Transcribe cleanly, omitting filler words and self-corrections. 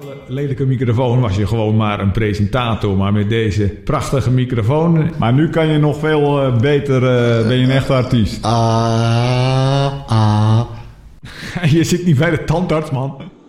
Lelijke microfoon was je gewoon maar een presentator. Maar met deze prachtige microfoon... Maar nu kan je nog veel beter... ben je een echte artiest. Je zit niet bij de tandarts, man.